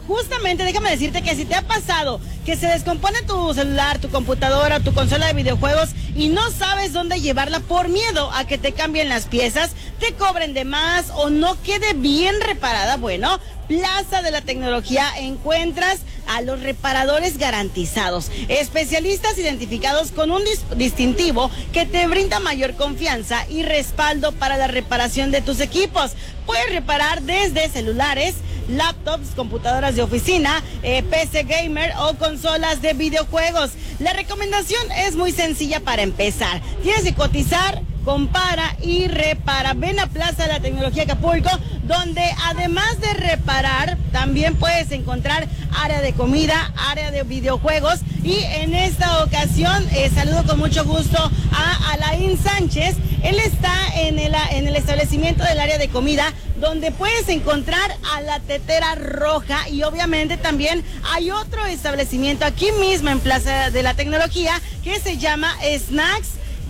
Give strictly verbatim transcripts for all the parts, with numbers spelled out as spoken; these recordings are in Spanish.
justamente déjame decirte que si te ha pasado que se descompone tu celular, tu computadora, tu consola de videojuegos y no sabes dónde llevarla por miedo a que te cambien las piezas, te cobren de más o no quede bien reparada, bueno, Plaza de la Tecnología encuentras a los reparadores garantizados, especialistas identificados con un dis- distintivo que te brinda mayor confianza y respaldo para la reparación de tus equipos. Puedes reparar desde celulares, laptops, computadoras de oficina, eh, P C gamer o consolas de videojuegos. La recomendación es muy sencilla para empezar. Tienes que cotizar, compara y repara. Ven a Plaza de la Tecnología Acapulco, donde además de reparar, también puedes encontrar área de comida, área de videojuegos. Y en esta ocasión eh, saludo con mucho gusto a Alain Sánchez. Él está en el, en el establecimiento del área de comida, donde puedes encontrar a la Tetera Roja, y obviamente también hay otro establecimiento aquí mismo en Plaza de la Tecnología que se llama Snacks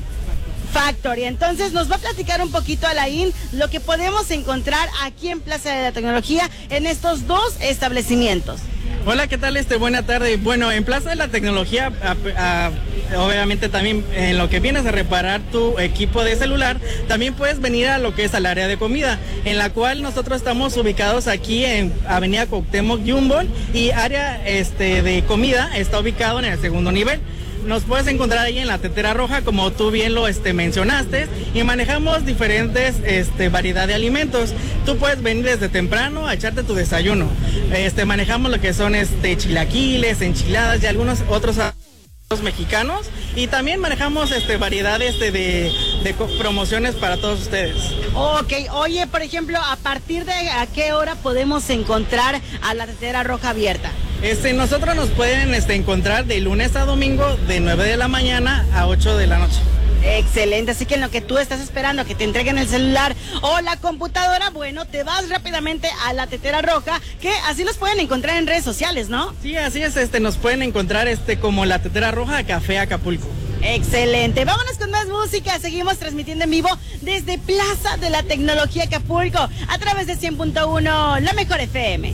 Factory. Entonces nos va a platicar un poquito Alain lo que podemos encontrar aquí en Plaza de la Tecnología en estos dos establecimientos. Hola, ¿qué tal? Este, buena tarde. Bueno, en Plaza de la Tecnología, a, a, obviamente también en lo que vienes a reparar tu equipo de celular, también puedes venir a lo que es al área de comida, en la cual nosotros estamos ubicados aquí en Avenida Cuauhtémoc Yumbol, y área este, de comida está ubicado en el segundo nivel. Nos puedes encontrar ahí en la Tetera Roja, como tú bien lo este, mencionaste, y manejamos diferentes este, variedad de alimentos. Tú puedes venir desde temprano a echarte tu desayuno. Este, manejamos lo que son este, chilaquiles, enchiladas y algunos otros mexicanos, y también manejamos este, variedades de, de, de promociones para todos ustedes. Ok, oye, por ejemplo, ¿a partir de a qué hora podemos encontrar a la Tetera Roja abierta? Este, nosotros nos pueden este, encontrar de lunes a domingo de nueve de la mañana a ocho de la noche. Excelente, así que en lo que tú estás esperando que te entreguen el celular o la computadora, bueno, te vas rápidamente a la Tetera Roja, que así los pueden encontrar en redes sociales, ¿no? Sí, así es, este, nos pueden encontrar este, como la Tetera Roja Café Acapulco. Excelente, vámonos con más música, seguimos transmitiendo en vivo desde Plaza de la Tecnología Acapulco a través de cien punto uno, la mejor F M.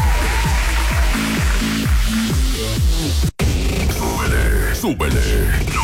Súbele, súbele.